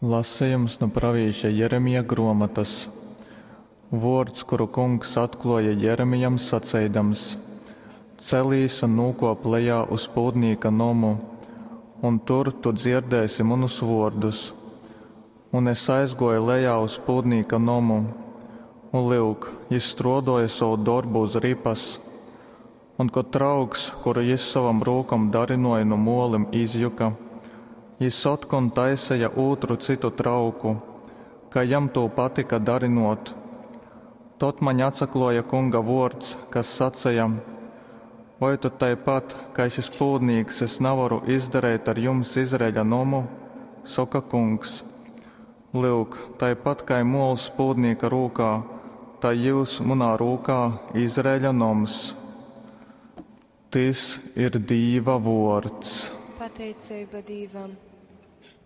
Lasījums no pravīša Jeremija grāmatas. Vārds, kuru kungs atklāja Jeremijam sacēdams: celīs un nūkop lejā uz pūdnīka nomu, un tur tu dzirdēsi manus vārdus. Un es aizgoju lejā uz pūdnīka nomu, un lūk, viņš strodoja savu darbu uz ripas, un ko trauks, kuru viņš savam rokam darinoja no molim izjuka, viņš otkon taisēja otru citu trauku, kā jam to patika darinot. Tot man atsakloja kunga vārds, kas sacēja: vai tu tāpat, kā šis pūdnīks, es nevaru izdarīt ar jums Izraēļa nomu? Saka kungs: lūk, tāpat kā mols pūdnīka rūkā, tā jūs manā rūkā Izraēļa noms. Tas ir Dieva vārds. Pateicība Dievam.